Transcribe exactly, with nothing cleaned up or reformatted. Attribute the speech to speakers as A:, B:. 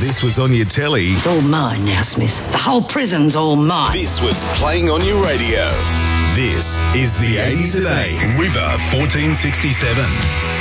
A: this was on your telly,
B: It's all mine now, Smith. The whole prison's all mine.
A: this was playing on your radio. This is the eighties Today, River fourteen sixty-seven.